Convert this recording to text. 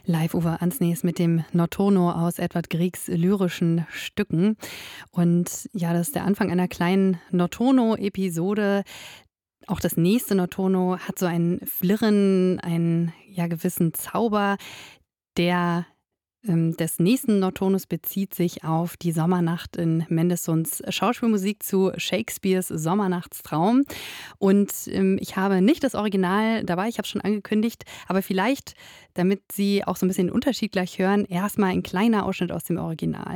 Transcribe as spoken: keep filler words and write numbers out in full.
Live-Uwe Ansnes mit dem Notturno aus Edvard Griegs lyrischen Stücken. Und ja, das ist der Anfang einer kleinen Notturno-Episode. Auch das nächste Notturno hat so ein Flirren, einen ja, gewissen Zauber. Der ähm, des nächsten Notturnos bezieht sich auf die Sommernacht in Mendelssohns Schauspielmusik zu Shakespeares Sommernachtstraum. Und ähm, ich habe nicht das Original dabei, ich habe es schon angekündigt, aber vielleicht, damit Sie auch so ein bisschen den Unterschied gleich hören, erstmal ein kleiner Ausschnitt aus dem Original.